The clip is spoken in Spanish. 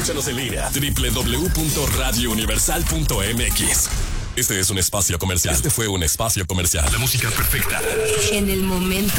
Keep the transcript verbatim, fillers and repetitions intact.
Escúchanos en línea doble u doble u doble u punto radio universal punto m x. Este es un espacio comercial. Este fue un espacio comercial. La música perfecta. En el momento